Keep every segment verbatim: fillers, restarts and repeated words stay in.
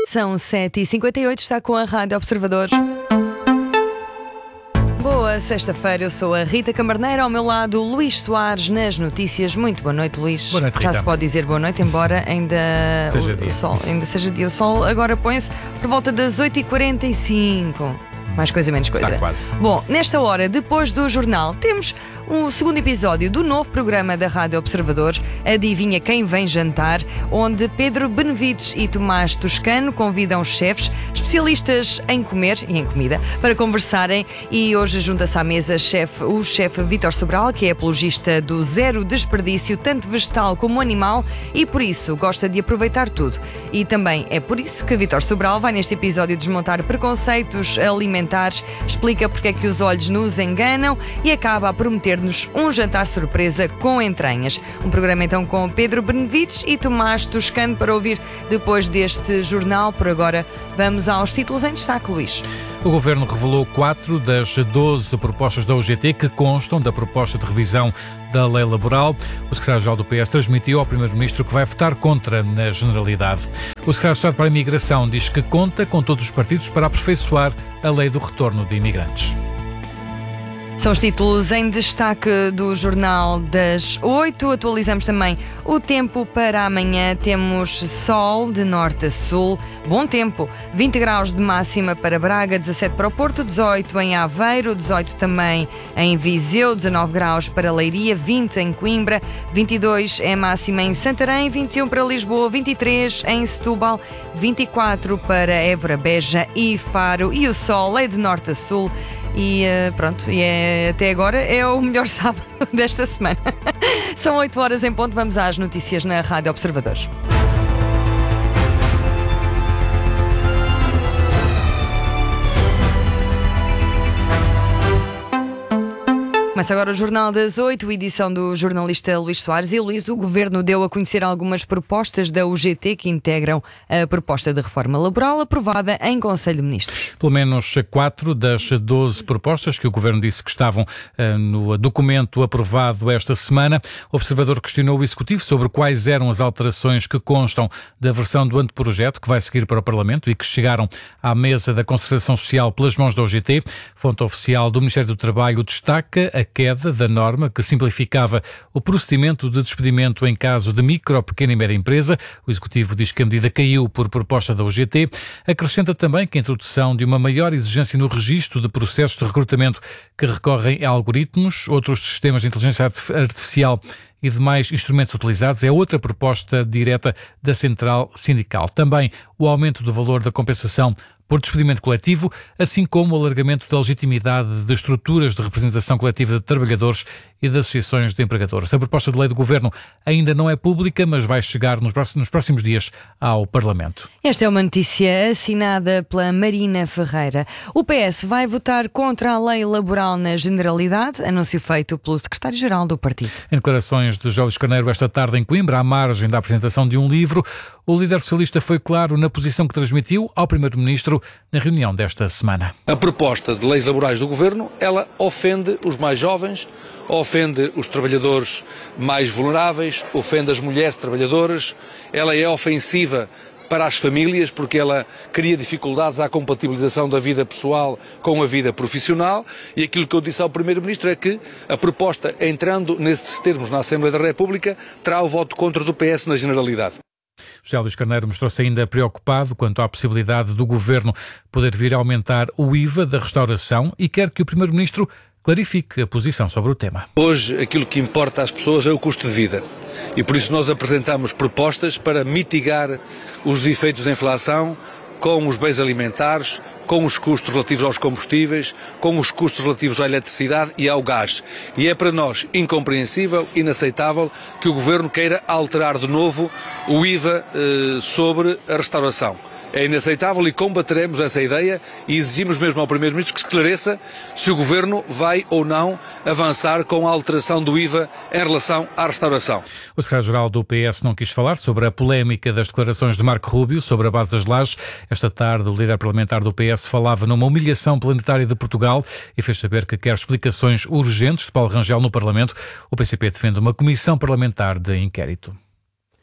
São sete e cinquenta e oito, está com a Rádio Observador. Boa sexta-feira, eu sou a Rita Camarneiro, ao meu lado Luís Soares nas notícias. Muito boa noite, Luís. Boa noite, Rita. Já se pode dizer boa noite, embora ainda seja o, dia. o sol, ainda seja dia. O sol agora põe-se por volta das oito e quarenta e cinco. Mais coisa, menos coisa. Está quase. Bom, nesta hora, depois do jornal, temos um segundo episódio do novo programa da Rádio Observador, Adivinha Quem Vem Jantar, onde Pedro Benevides e Tomás Toscano convidam chefes, especialistas em comer e em comida, para conversarem. E hoje junta-se à mesa chef, o chefe Vítor Sobral, que é apologista do zero desperdício, tanto vegetal como animal, e por isso gosta de aproveitar tudo. E também é por isso que Vítor Sobral vai neste episódio desmontar preconceitos alimentares, explica porque é que os olhos nos enganam e acaba a prometer-nos um jantar surpresa com entranhas. Um programa então com Pedro Benevides e Tomás Toscano para ouvir depois deste jornal. Por agora, vamos aos títulos em destaque, Luís. O Governo revelou quatro das doze propostas da U G T que constam da proposta de revisão da lei laboral. O secretário-geral do P S transmitiu ao Primeiro-Ministro que vai votar contra na Generalidade. O secretário de Estado para a Imigração diz que conta com todos os partidos para aperfeiçoar a lei do retorno de imigrantes. São os títulos em destaque do Jornal das oito. Atualizamos também o tempo para amanhã. Temos sol de norte a sul, bom tempo, vinte graus de máxima para Braga, dezassete para o Porto, dezoito em Aveiro, dezoito também em Viseu, dezanove graus para Leiria, vinte em Coimbra, vinte e dois é máxima em Santarém, vinte e um para Lisboa, vinte e três em Setúbal, vinte e quatro para Évora, Beja e Faro. E o sol é de norte a sul. E pronto, e é, até agora é o melhor sábado desta semana. São oito horas em ponto, vamos às notícias na Rádio Observadores. Começa agora o Jornal das oito, edição do jornalista Luís Soares. E Luís, o Governo deu a conhecer algumas propostas da U G T que integram a proposta de reforma laboral aprovada em Conselho de Ministros. Pelo menos quatro das doze propostas que o Governo disse que estavam uh, no documento aprovado esta semana. O Observador questionou o Executivo sobre quais eram as alterações que constam da versão do anteprojeto que vai seguir para o Parlamento e que chegaram à mesa da Concertação Social pelas mãos da U G T. Fonte oficial do Ministério do Trabalho destaca a queda da norma que simplificava o procedimento de despedimento em caso de micro, pequena e média empresa. O Executivo diz que a medida caiu por proposta da U G T. Acrescenta também que a introdução de uma maior exigência no registro de processos de recrutamento que recorrem a algoritmos, outros sistemas de inteligência artificial e demais instrumentos utilizados é outra proposta direta da Central Sindical. Também o aumento do valor da compensação por despedimento coletivo, assim como o alargamento da legitimidade de estruturas de representação coletiva de trabalhadores e de associações de empregadores. A proposta de lei do Governo ainda não é pública, mas vai chegar nos próximos, nos próximos dias ao Parlamento. Esta é uma notícia assinada pela Marina Ferreira. O P S vai votar contra a lei laboral na Generalidade, anúncio feito pelo secretário-geral do partido. Em declarações de José Luís Carneiro esta tarde em Coimbra, à margem da apresentação de um livro, o líder socialista foi claro na posição que transmitiu ao Primeiro-Ministro na reunião desta semana. A proposta de leis laborais do Governo, ela ofende os mais jovens, ofende os trabalhadores mais vulneráveis, ofende as mulheres trabalhadoras, ela é ofensiva para as famílias, porque ela cria dificuldades à compatibilização da vida pessoal com a vida profissional, e aquilo que eu disse ao Primeiro-Ministro é que a proposta, entrando nesses termos na Assembleia da República, terá o voto contra do P S na Generalidade. José Luís Carneiro mostrou-se ainda preocupado quanto à possibilidade do Governo poder vir a aumentar o I V A da restauração e quer que o Primeiro-Ministro clarifique a posição sobre o tema. Hoje aquilo que importa às pessoas é o custo de vida e por isso nós apresentamos propostas para mitigar os efeitos da inflação com os bens alimentares, com os custos relativos aos combustíveis, com os custos relativos à eletricidade e ao gás. E é para nós incompreensível, inaceitável, que o Governo queira alterar de novo o I V A eh, sobre a restauração. É inaceitável e combateremos essa ideia e exigimos mesmo ao Primeiro-Ministro que esclareça se o Governo vai ou não avançar com a alteração do I V A em relação à restauração. O secretário-geral do P S não quis falar sobre a polémica das declarações de Marco Rubio sobre a base das lajes. Esta tarde, o líder parlamentar do P S falava numa humilhação planetária de Portugal e fez saber que quer explicações urgentes de Paulo Rangel no Parlamento. O P C P defende uma comissão parlamentar de inquérito.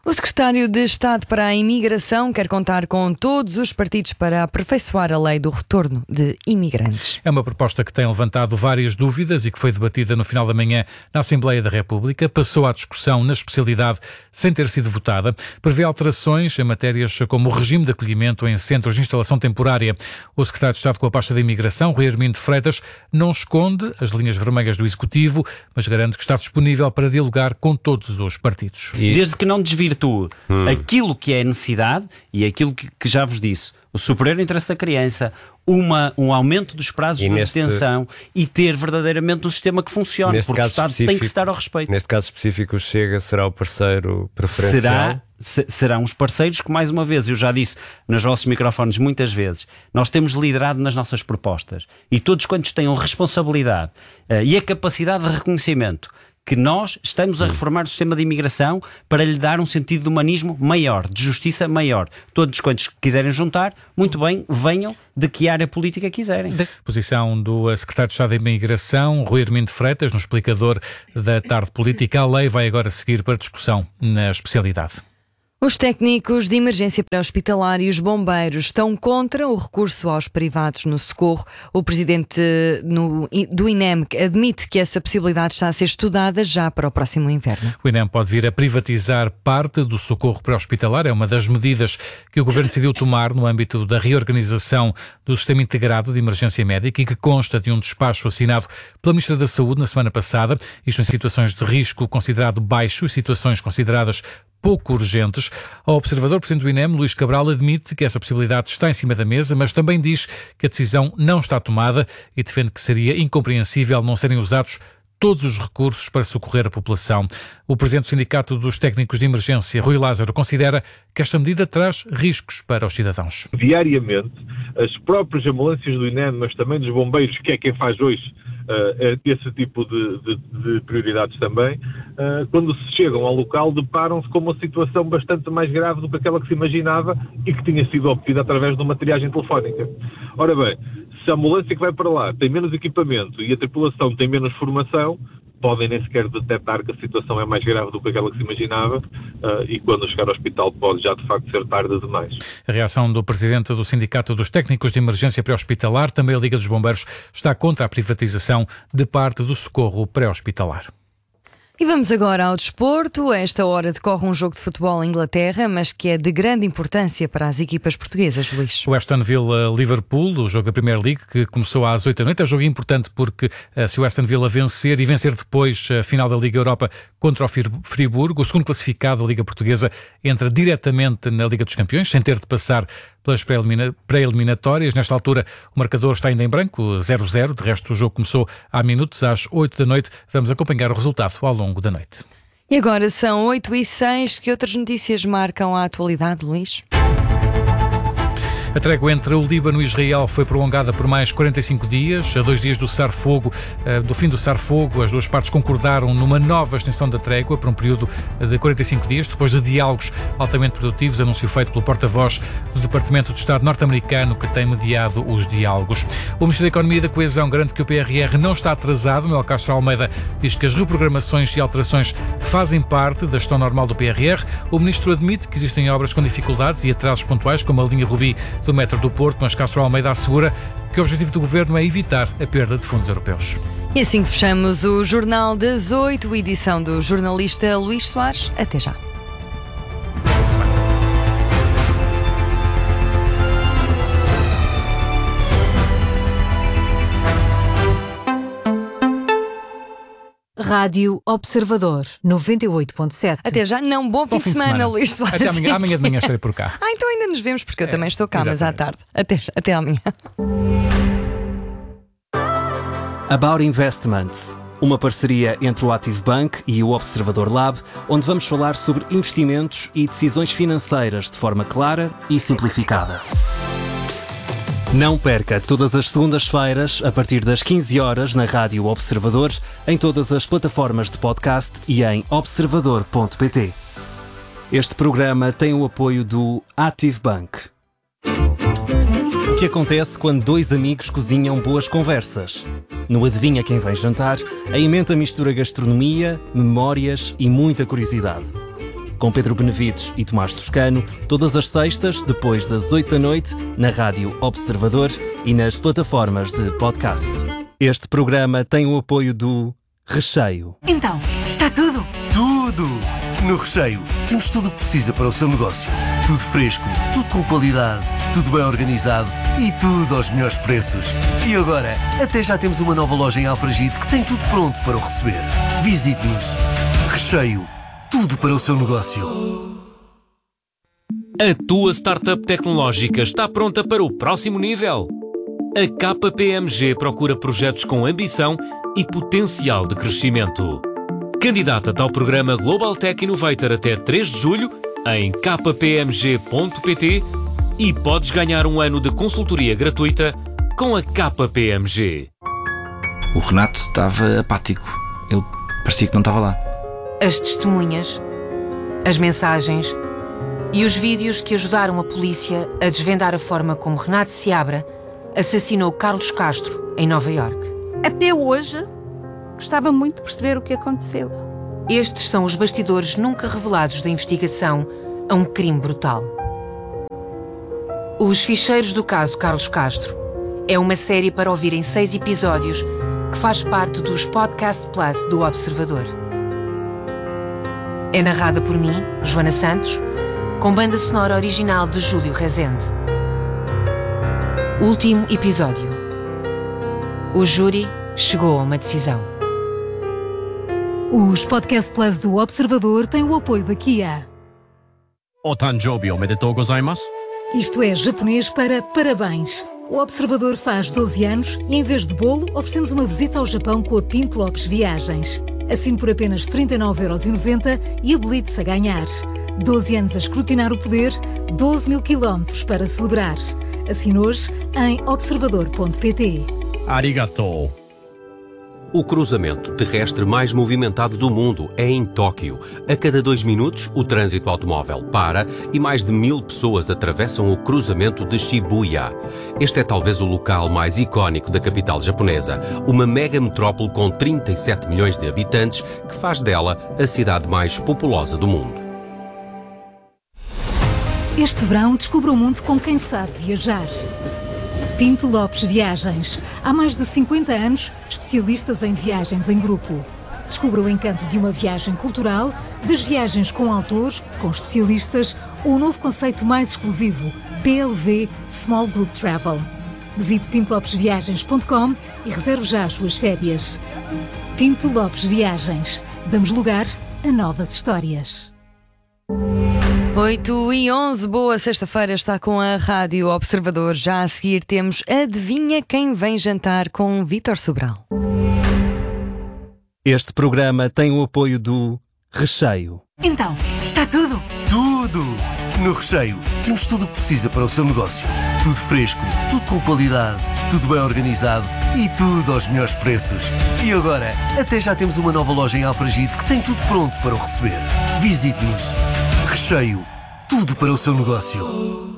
O secretário de Estado para a Imigração quer contar com todos os partidos para aperfeiçoar a lei do retorno de imigrantes. É uma proposta que tem levantado várias dúvidas e que foi debatida no final da manhã na Assembleia da República. Passou à discussão na especialidade sem ter sido votada. Prevê alterações em matérias como o regime de acolhimento em centros de instalação temporária. O secretário de Estado com a pasta da Imigração, Rui Armindo de Freitas, não esconde as linhas vermelhas do Executivo, mas garante que está disponível para dialogar com todos os partidos. Desde que não desvirtue hum. aquilo que é a necessidade e aquilo que, que já vos disse, o superior interesse da criança, uma, um aumento dos prazos e de neste, detenção e ter verdadeiramente um sistema que funcione, porque o Estado tem que se dar ao respeito. Neste caso específico, o Chega será o parceiro preferencial? Será, se, serão os parceiros que, mais uma vez, eu já disse nos vossos microfones muitas vezes, nós temos liderado nas nossas propostas e todos quantos tenham responsabilidade uh, e a capacidade de reconhecimento que nós estamos a reformar o sistema de imigração para lhe dar um sentido de humanismo maior, de justiça maior. Todos quantos quiserem juntar, muito bem, venham de que área política quiserem. Posição do secretário de Estado da Imigração, Rui Armindo de Freitas, no explicador da Tarde Política. A lei vai agora seguir para discussão na especialidade. Os técnicos de emergência pré-hospitalar e os bombeiros estão contra o recurso aos privados no socorro. O presidente no, do I N E M admite que essa possibilidade está a ser estudada já para o próximo inverno. O I N E M pode vir a privatizar parte do socorro pré-hospitalar. É uma das medidas que o Governo decidiu tomar no âmbito da reorganização do Sistema Integrado de Emergência Médica e que consta de um despacho assinado pela Ministra da Saúde na semana passada. Isto em situações de risco considerado baixo e situações consideradas pouco urgentes. Ao observador, o presidente do I N E M, Luís Cabral, admite que essa possibilidade está em cima da mesa, mas também diz que a decisão não está tomada e defende que seria incompreensível não serem usados todos os recursos para socorrer a população. O presidente do Sindicato dos Técnicos de Emergência, Rui Lázaro, considera que esta medida traz riscos para os cidadãos. Diariamente, as próprias ambulâncias do I N E M, mas também dos bombeiros, que é quem faz hoje uh, esse tipo de, de, de prioridades também, uh, quando se chegam ao local, deparam-se com uma situação bastante mais grave do que aquela que se imaginava e que tinha sido obtida através de uma triagem telefónica. Ora bem, se a ambulância que vai para lá tem menos equipamento e a tripulação tem menos formação, podem nem sequer detectar que a situação é mais grave do que aquela que se imaginava uh, e quando chegar ao hospital pode já de facto ser tarde demais. A reação do presidente do Sindicato dos Técnicos de Emergência Pré-Hospitalar, também a Liga dos Bombeiros, está contra a privatização de parte do socorro pré-hospitalar. E vamos agora ao desporto. A esta hora decorre um jogo de futebol em Inglaterra, mas que é de grande importância para as equipas portuguesas, Luís. O Aston Villa-Liverpool, o jogo da Premier League, que começou às oito da noite. É um jogo importante porque uh, se o Aston Villa vencer e vencer depois a final da Liga Europa contra o Friburgo, o segundo classificado da Liga Portuguesa entra diretamente na Liga dos Campeões, sem ter de passar pelas pré-eliminatórias. Nesta altura, o marcador está ainda em branco, zero a zero. De resto, o jogo começou há minutos, às oito da noite. Vamos acompanhar o resultado ao longo da noite. E agora são oito e seis. Que outras notícias marcam a atualidade, Luís? A trégua entre o Líbano e Israel foi prolongada por mais quarenta e cinco dias. A dois dias do cessar-fogo, do fim do cessar-fogo, as duas partes concordaram numa nova extensão da trégua por um período de quarenta e cinco dias, depois de diálogos altamente produtivos, anúncio feito pelo porta-voz do Departamento de Estado norte-americano que tem mediado os diálogos. O Ministro da Economia e da Coesão garante que o P R R não está atrasado. Manuel Castro Almeida diz que as reprogramações e alterações fazem parte da gestão normal do P R R. O Ministro admite que existem obras com dificuldades e atrasos pontuais, como a linha Rubi do metro do Porto, mas Castro Almeida assegura que o objetivo do Governo é evitar a perda de fundos europeus. E assim fechamos o Jornal das Oito, edição do jornalista Luís Soares. Até já. Rádio Observador, noventa e oito ponto sete. Até já. Não, bom, bom fim, fim de semana, semana, Luís Soares. Até amanhã, amanhã de manhã estarei por cá. Ah, então ainda nos vemos, porque eu é, também estou cá, exatamente. Mas à tarde. Até, até amanhã. About Investments, uma parceria entre o Active Bank e o Observador Lab, onde vamos falar sobre investimentos e decisões financeiras de forma clara e simplificada. Não perca todas as segundas-feiras, a partir das quinze horas, na Rádio Observador, em todas as plataformas de podcast e em observador ponto pt. Este programa tem o apoio do Active Bank. O que acontece quando dois amigos cozinham boas conversas? No Adivinha Quem Vem Jantar, a emenda mistura gastronomia, memórias e muita curiosidade. com Pedro Benevides e Tomás Toscano, todas as sextas, depois das oito da noite, na Rádio Observador e nas plataformas de podcast. Este programa tem o apoio do Recheio. Então, está tudo? Tudo! No Recheio temos tudo o que precisa para o seu negócio. Tudo fresco, tudo com qualidade, tudo bem organizado e tudo aos melhores preços. E agora, até já temos uma nova loja em Alfragide que tem tudo pronto para o receber. Visite-nos. Recheio. Tudo para o seu negócio. A tua startup tecnológica está pronta para o próximo nível? A K P M G procura projetos com ambição e potencial de crescimento. Candidata-te ao programa Global Tech Innovator até três de julho em k p m g ponto p t e podes ganhar um ano de consultoria gratuita com a K P M G. O Renato estava apático. Ele parecia que não estava lá. As testemunhas, as mensagens e os vídeos que ajudaram a polícia a desvendar a forma como Renato Seabra assassinou Carlos Castro em Nova Iorque. Até hoje, gostava muito de perceber o que aconteceu. Estes são os bastidores nunca revelados da investigação a um crime brutal. Os Ficheiros do Caso Carlos Castro é uma série para ouvir em seis episódios que faz parte dos Podcast Plus do Observador. É narrada por mim, Joana Santos, com banda sonora original de Júlio Rezende. Último episódio. O júri chegou a uma decisão. Os Podcast Plus do Observador têm o apoio da Kia. Otanjobi omedetou gozaimasu. Isto é japonês para parabéns. O Observador faz doze anos e, em vez de bolo, oferecemos uma visita ao Japão com a Pinto Lopes Viagens. Assine por apenas trinta e nove euros e noventa e habilite-se a ganhar. doze anos a escrutinar o poder, doze mil quilómetros para celebrar. Assine hoje em observador ponto p t. Arigatou. O cruzamento terrestre mais movimentado do mundo é em Tóquio. A cada dois minutos, o trânsito automóvel para e mais de mil pessoas atravessam o cruzamento de Shibuya. Este é talvez o local mais icónico da capital japonesa, uma mega metrópole com trinta e sete milhões de habitantes que faz dela a cidade mais populosa do mundo. Este verão, descubra o mundo com quem sabe viajar. Pinto Lopes Viagens. Há mais de cinquenta anos, especialistas em viagens em grupo. Descubra o encanto de uma viagem cultural, das viagens com autores, com especialistas, ou o novo conceito mais exclusivo, P L V Small Group Travel. Visite pinto lopes viagens ponto com e reserve já as suas férias. Pinto Lopes Viagens. Damos lugar a novas histórias. oito e onze, boa sexta-feira, está com a Rádio Observador. Já a seguir temos Adivinha Quem Vem Jantar com Vítor Sobral. Este programa tem o apoio do Recheio. Então, está tudo? Tudo! No Recheio temos tudo o que precisa para o seu negócio. Tudo fresco, tudo com qualidade, tudo bem organizado e tudo aos melhores preços. E agora, até já temos uma nova loja em Alfragide que tem tudo pronto para o receber. Visite-nos. Recheio. Tudo para o seu negócio.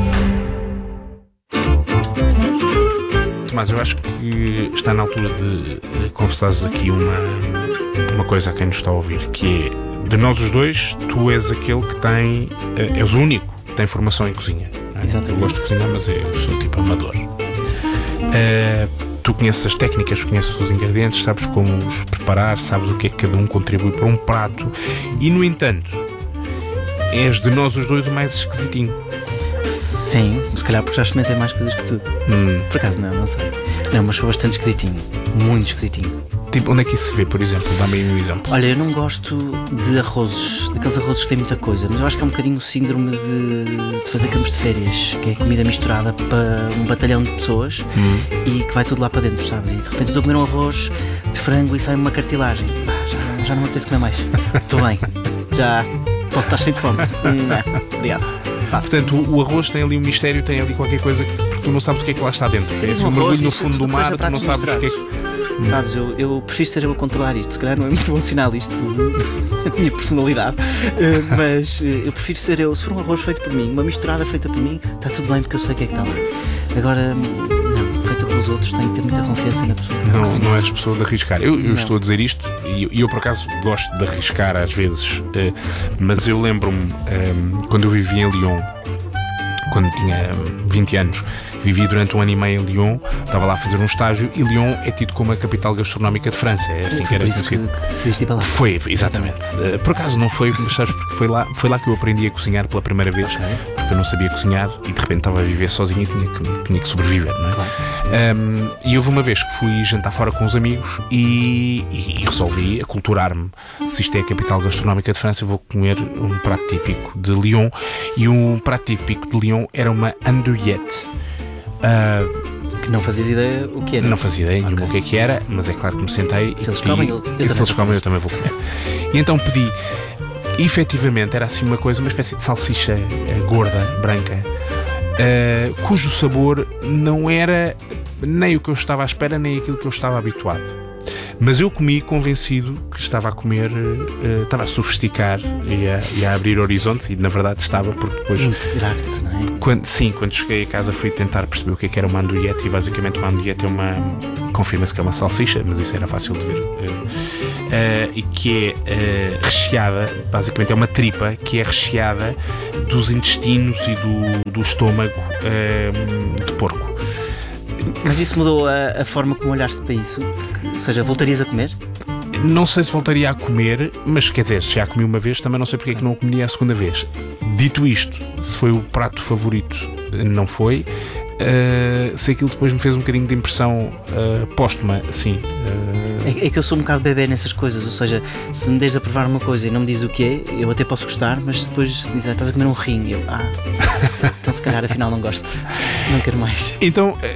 Tomás, eu acho que está na altura de, de conversares aqui uma, uma coisa a quem nos está a ouvir, que é, de nós os dois, tu és aquele que tem, és o único que tem formação em cozinha. Não é? Exatamente. Eu gosto de cozinhar, mas eu sou tipo amador. Uh, tu conheces as técnicas, conheces os ingredientes, sabes como os preparar, sabes o que é que cada um contribui para um prato e, no entanto, és de nós os dois o mais esquisitinho. Sim, se calhar porque já experimentei mais coisas que tu. Hum. Por acaso não, não sei. Não, mas sou bastante esquisitinho. Muito esquisitinho. Tipo, onde é que isso se vê, por exemplo? Dá-me aí um exemplo. Olha, eu não gosto de arrozes, daqueles arrozes que têm muita coisa, mas eu acho que é um bocadinho o síndrome de, de fazer campos de férias, que é comida misturada para um batalhão de pessoas hum. e que vai tudo lá para dentro, sabes? E de repente eu estou a comer um arroz de frango e sai uma cartilagem. Ah, já, já não me apetece comer mais. Estou bem. Já posso estar cheio de fome. Não, obrigado. Passo. Portanto, o, o arroz tem ali um mistério, tem ali qualquer coisa que tu não sabes o que é que lá está dentro. É assim um mergulho no fundo do mar, tu não sabes o que é que... Sabes, eu, eu prefiro ser eu a controlar isto. Se calhar não é muito bom sinal isto, a minha personalidade, uh, mas uh, eu prefiro ser eu. Se for um arroz feito por mim, uma misturada feita por mim, está tudo bem porque eu sei o que é que está lá. Agora, não, feito por os outros, tem que ter muita confiança na pessoa. Não, não és pessoa de arriscar. Eu, eu Não. estou a dizer isto e eu, eu, por acaso, gosto de arriscar às vezes, eh, mas eu lembro-me, eh, quando eu vivia em Lyon, quando tinha vinte anos, vivi durante um ano e meio em Lyon, estava lá a fazer um estágio e Lyon é tido como a capital gastronómica de França. É assim Foi que era por isso conhecido. que decidiste ir para lá. Foi, exatamente. Uh, Por acaso não foi, mas sabes, porque foi lá, foi lá que eu aprendi a cozinhar pela primeira vez, porque eu não sabia cozinhar e de repente estava a viver sozinho e tinha que, tinha que sobreviver, não é? Um, e houve uma vez que fui jantar fora com os amigos e, e, e resolvi aculturar-me. Se isto é a capital gastronómica de França, eu vou comer um prato típico de Lyon, e um prato típico de Lyon era uma andouillette. Uh, que não fazias ideia o que era? Não fazia ideia nenhuma o que é que era, mas é claro que me sentei se e eles pedi, comem, eu, eu e se eles comem eu também vou comer. E então pedi, e efetivamente era assim uma coisa, uma espécie de salsicha uh, gorda, branca, uh, cujo sabor não era nem o que eu estava à espera, nem aquilo que eu estava habituado. Mas eu comi convencido que estava a comer, uh, estava a sofisticar e a, e a abrir horizontes, e na verdade estava, porque depois... Integrar-te, não é? Quando, sim, quando cheguei a casa fui tentar perceber o que é que era uma andouillette, e basicamente uma andouillette é uma... confirma-se que é uma salsicha, mas isso era fácil de ver. Uh, uh, e que é uh, recheada, basicamente é uma tripa que é recheada dos intestinos e do, do estômago uh, de porco. Mas isso mudou a, a forma como olhaste para isso? Ou seja, voltarias a comer? Não sei se voltaria a comer, mas quer dizer, se já comi uma vez, também não sei porque é que não o comeria a segunda vez. Dito isto, se foi o prato favorito, não foi. Uh, se aquilo depois me fez um bocadinho de impressão uh, póstuma, sim. Uh... É, é que eu sou um bocado bebê nessas coisas, ou seja, se me des a provar uma coisa e não me diz o que é, eu até posso gostar, mas depois diz, ah, estás a comer um rim, eu, ah, então se calhar afinal não gosto, não quero mais. Então é,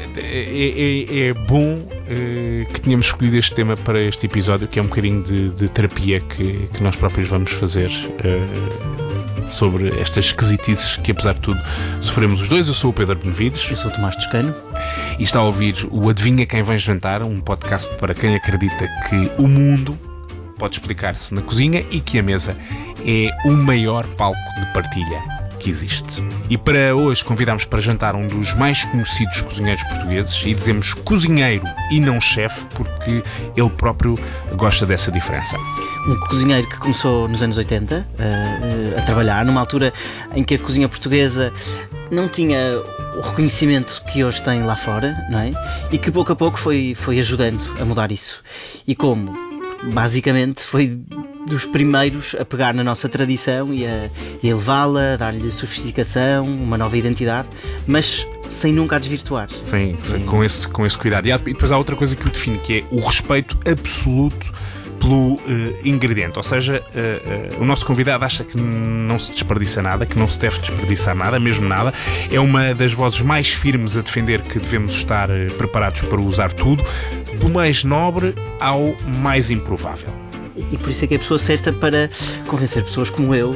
é, é bom uh, que tenhamos escolhido este tema para este episódio, que é um bocadinho de, de terapia que, que nós próprios vamos fazer uh, sobre estas esquisitices que, apesar de tudo, sofremos os dois. Eu sou o Pedro Benevides. Eu sou o Tomás Toscano. E está a ouvir o Adivinha Quem Vem Jantar, um podcast para quem acredita que o mundo pode explicar-se na cozinha e que a mesa é o maior palco de partilha que existe. E para hoje convidamos para jantar um dos mais conhecidos cozinheiros portugueses, e dizemos cozinheiro e não chefe porque ele próprio gosta dessa diferença. Um cozinheiro que começou nos anos oitenta uh, a trabalhar, numa altura em que a cozinha portuguesa não tinha o reconhecimento que hoje tem lá fora, não é? E que pouco a pouco foi, foi ajudando a mudar isso. E como? Basicamente foi dos primeiros a pegar na nossa tradição e a, e a elevá-la, a dar-lhe sofisticação, uma nova identidade, mas sem nunca a desvirtuar. Sim, sim. Com, esse, com esse cuidado. E, há, e depois há outra coisa que o define, que é o respeito absoluto pelo uh, ingrediente, ou seja, uh, uh, o nosso convidado acha que não se desperdiça nada, que não se deve desperdiçar nada, mesmo nada. É uma das vozes mais firmes a defender que devemos estar uh, preparados para usar tudo, do mais nobre ao mais improvável. E por isso é que é a pessoa certa para convencer pessoas como eu uh,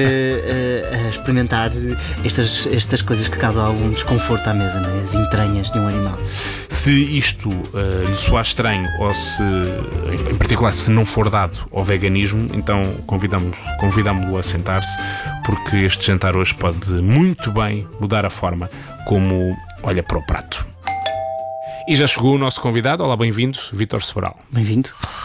uh, a experimentar estas, estas coisas que causam algum desconforto à mesa, não é? As entranhas de um animal. Se isto uh, lhe soar estranho, ou se, em particular, se não for dado ao veganismo, então convidamos, convidamos-lo a sentar-se, porque este jantar hoje pode muito bem mudar a forma como olha para o prato. E já chegou o nosso convidado. Olá, bem-vindo, Vítor Sobral. Bem-vindo.